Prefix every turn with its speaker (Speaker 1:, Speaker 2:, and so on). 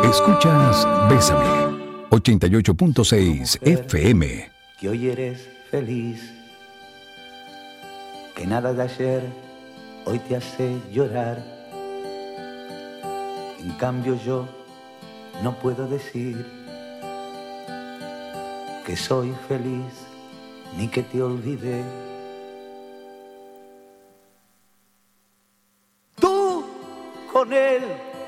Speaker 1: Escuchas Bésame, 88.6 FM.
Speaker 2: Que hoy eres feliz, que nada de ayer hoy te hace llorar. En cambio yo no puedo decir que soy feliz ni que te olvidé. Tú con él